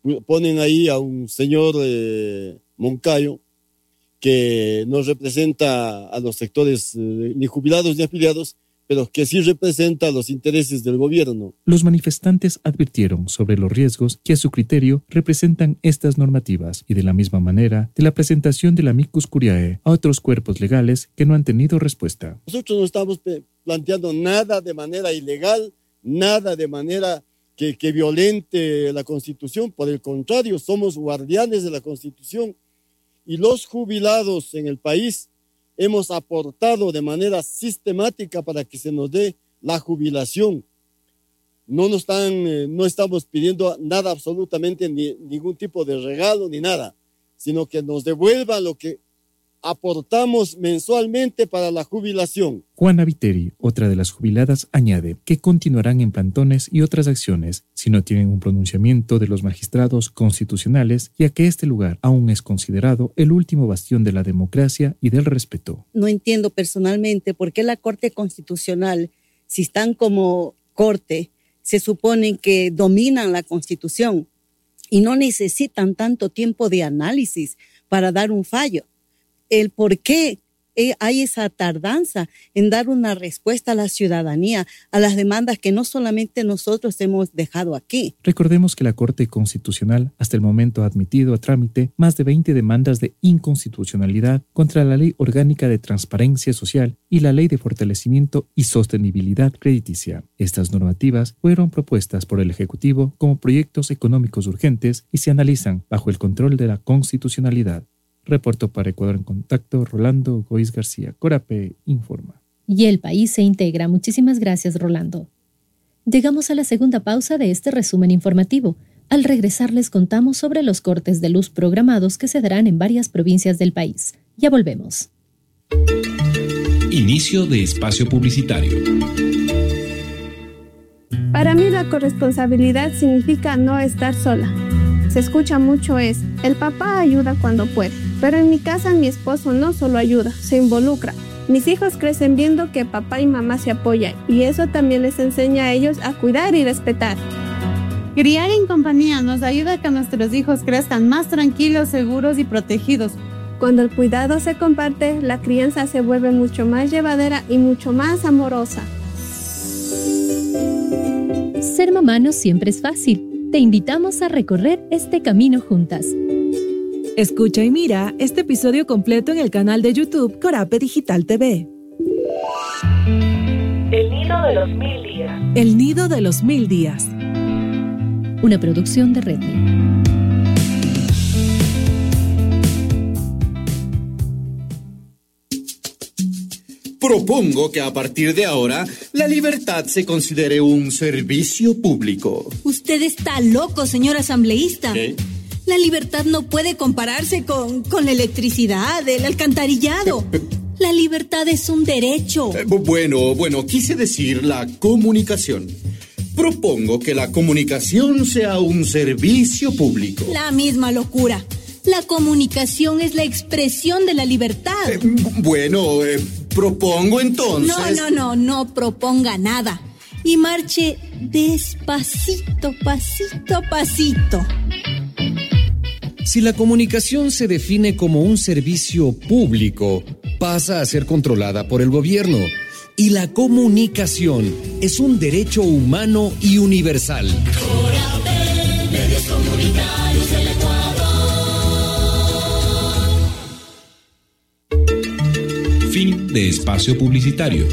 ponen ahí a un señor Moncayo que no representa a los sectores ni jubilados ni afiliados, pero que sí representa los intereses del gobierno. Los manifestantes advirtieron sobre los riesgos que a su criterio representan estas normativas y de la misma manera de la presentación del amicus curiae a otros cuerpos legales que no han tenido respuesta. Nosotros no estamos planteando nada de manera ilegal, nada de manera que violente la Constitución. Por el contrario, somos guardianes de la Constitución y los jubilados en el país hemos aportado de manera sistemática para que se nos dé la jubilación. No estamos pidiendo nada absolutamente, ningún tipo de regalo ni nada, sino que nos devuelvan lo que aportamos mensualmente para la jubilación. Juana Viteri, otra de las jubiladas, añade que continuarán en plantones y otras acciones si no tienen un pronunciamiento de los magistrados constitucionales, ya que este lugar aún es considerado el último bastión de la democracia y del respeto. No entiendo personalmente por qué la Corte Constitucional, si están como corte, se supone que dominan la Constitución y no necesitan tanto tiempo de análisis para dar un fallo. El por qué hay esa tardanza en dar una respuesta a la ciudadanía, a las demandas que no solamente nosotros hemos dejado aquí. Recordemos que la Corte Constitucional hasta el momento ha admitido a trámite más de 20 demandas de inconstitucionalidad contra la Ley Orgánica de Transparencia Social y la Ley de Fortalecimiento y Sostenibilidad Crediticia. Estas normativas fueron propuestas por el Ejecutivo como proyectos económicos urgentes y se analizan bajo el control de la constitucionalidad. Reportó para Ecuador en Contacto, Rolando Goiz García. Corape informa. Y el país se integra. Muchísimas gracias, Rolando. Llegamos a la segunda pausa de este resumen informativo. Al regresar les contamos sobre los cortes de luz programados que se darán en varias provincias del país. Ya volvemos. Inicio de espacio publicitario. Para mí la corresponsabilidad significa no estar sola. Se escucha mucho el papá ayuda cuando puede. Pero en mi casa mi esposo no solo ayuda, se involucra. Mis hijos crecen viendo que papá y mamá se apoyan y eso también les enseña a ellos a cuidar y respetar. Criar en compañía nos ayuda a que nuestros hijos crezcan más tranquilos, seguros y protegidos. Cuando el cuidado se comparte, la crianza se vuelve mucho más llevadera y mucho más amorosa. Ser mamá no siempre es fácil. Te invitamos a recorrer este camino juntas. Escucha y mira este episodio completo en el canal de YouTube Corape Digital TV. El nido de los 1000 días. El nido de los 1000 días. Una producción de Redmi. Propongo que a partir de ahora la libertad se considere un servicio público. Usted está loco, señor asambleísta. ¿Qué? La libertad no puede compararse con la electricidad, el alcantarillado. La libertad es un derecho. Bueno, quise decir la comunicación. Propongo que la comunicación sea un servicio público. La misma locura. La comunicación es la expresión de la libertad. Propongo entonces... No proponga nada. Y marche despacito, pasito a pasito. Si la comunicación se define como un servicio público, pasa a ser controlada por el gobierno. Y la comunicación es un derecho humano y universal. Corape, medios comunitarios del Ecuador. Fin de espacio publicitario.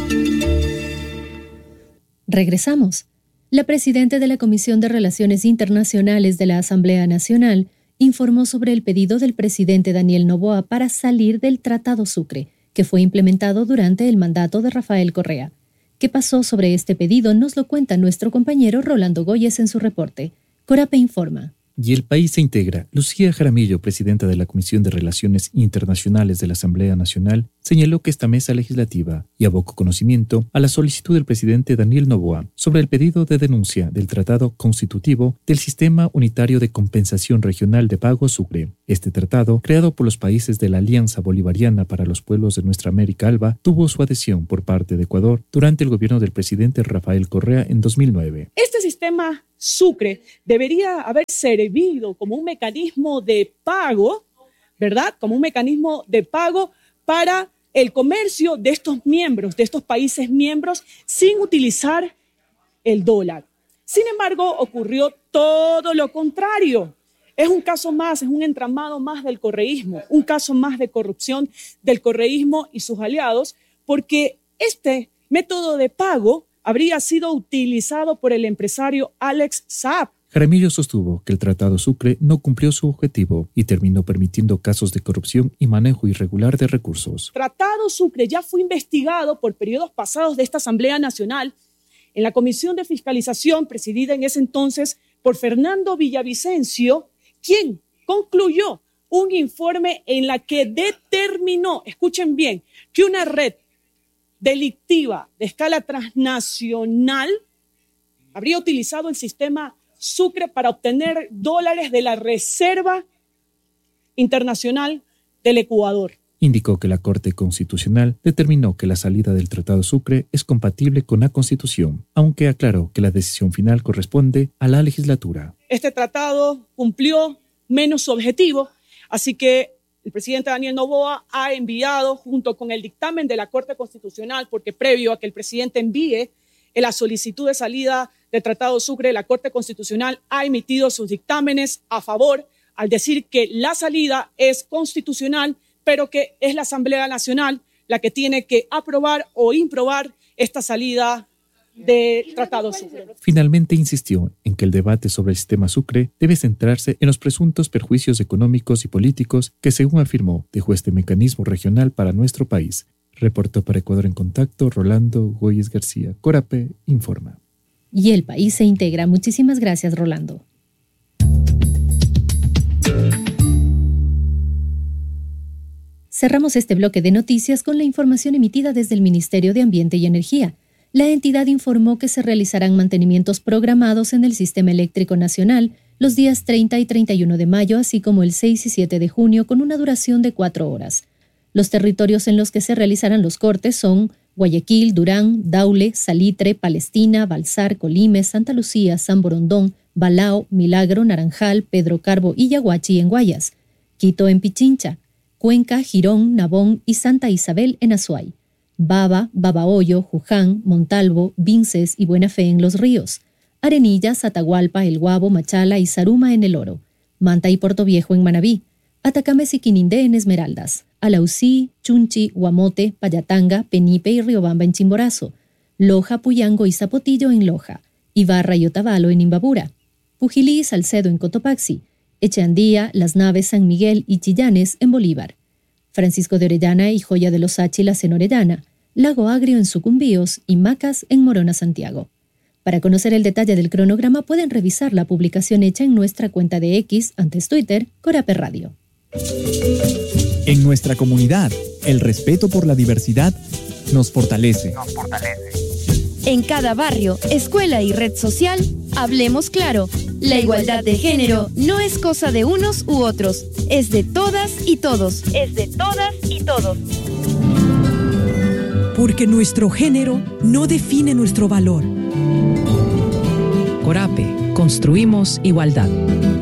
Regresamos. La presidenta de la Comisión de Relaciones Internacionales de la Asamblea Nacional informó sobre el pedido del presidente Daniel Noboa para salir del Tratado Sucre, que fue implementado durante el mandato de Rafael Correa. ¿Qué pasó sobre este pedido? Nos lo cuenta nuestro compañero Rolando Goyes en su reporte. Corape informa. Y el país se integra. Lucía Jaramillo, presidenta de la Comisión de Relaciones Internacionales de la Asamblea Nacional, señaló que esta mesa legislativa y abocó conocimiento a la solicitud del presidente Daniel Noboa sobre el pedido de denuncia del Tratado Constitutivo del Sistema Unitario de Compensación Regional de Pago Sucre. Este tratado, creado por los países de la Alianza Bolivariana para los Pueblos de Nuestra América Alba, tuvo su adhesión por parte de Ecuador durante el gobierno del presidente Rafael Correa en 2009. Este sistema Sucre debería haber servido como un mecanismo de pago, ¿verdad? Como un mecanismo de pago para el comercio de estos miembros, de estos países miembros, sin utilizar el dólar. Sin embargo, ocurrió todo lo contrario. Es un caso más, es un entramado más del correísmo, un caso más de corrupción del correísmo y sus aliados, porque este método de pago habría sido utilizado por el empresario Alex Saab. Jaramillo sostuvo que el Tratado Sucre no cumplió su objetivo y terminó permitiendo casos de corrupción y manejo irregular de recursos. El Tratado Sucre ya fue investigado por periodos pasados de esta Asamblea Nacional en la Comisión de Fiscalización presidida en ese entonces por Fernando Villavicencio, quien concluyó un informe en la que determinó, escuchen bien, que una red delictiva de escala transnacional habría utilizado el sistema Sucre para obtener dólares de la Reserva Internacional del Ecuador. Indicó que la Corte Constitucional determinó que la salida del Tratado Sucre es compatible con la Constitución, aunque aclaró que la decisión final corresponde a la legislatura. Este tratado cumplió menos su objetivo, así que el presidente Daniel Noboa ha enviado, junto con el dictamen de la Corte Constitucional, porque previo a que el presidente envíe la solicitud de salida del Tratado Sucre, la Corte Constitucional ha emitido sus dictámenes a favor al decir que la salida es constitucional, pero que es la Asamblea Nacional la que tiene que aprobar o improbar esta salida del Tratado Sucre. Finalmente insistió en que el debate sobre el sistema Sucre debe centrarse en los presuntos perjuicios económicos y políticos que, según afirmó, dejó este mecanismo regional para nuestro país. Reportó para Ecuador en Contacto Rolando Goyes García. Corape informa. Y el país se integra. Muchísimas gracias, Rolando. Cerramos este bloque de noticias con la información emitida desde el Ministerio de Ambiente y Energía. La entidad informó que se realizarán mantenimientos programados en el Sistema Eléctrico Nacional los días 30 y 31 de mayo, así como el 6 y 7 de junio, con una duración de 4 horas. Los territorios en los que se realizarán los cortes son Guayaquil, Durán, Daule, Salitre, Palestina, Balsar, Colime, Santa Lucía, San Borondón, Balao, Milagro, Naranjal, Pedro Carbo y Yaguachi en Guayas, Quito en Pichincha, Cuenca, Girón, Nabón y Santa Isabel en Azuay, Baba, Babahoyo, Juján, Montalvo, Vinces y Buena Fe en Los Ríos, Arenillas, Atahualpa, El Guabo, Machala y Zaruma en El Oro, Manta y Portoviejo en Manabí, Atacames y Quinindé en Esmeraldas, Alausí, Chunchi, Guamote, Payatanga, Penipe y Riobamba en Chimborazo, Loja, Puyango y Zapotillo en Loja, Ibarra y Otavalo en Imbabura, Pujilí y Salcedo en Cotopaxi, Echeandía, Las Naves, San Miguel y Chillanes en Bolívar, Francisco de Orellana y Joya de los Áchilas en Orellana, Lago Agrio en Sucumbíos y Macas en Morona, Santiago. Para conocer el detalle del cronograma pueden revisar la publicación hecha en nuestra cuenta de X, antes Twitter, Corape Radio. En nuestra comunidad, el respeto por la diversidad nos fortalece. En cada barrio, escuela y red social, hablemos claro. La igualdad de género no es cosa de unos u otros, es de todas y todos. Es de todas y todos. Porque nuestro género no define nuestro valor. Corape, construimos igualdad.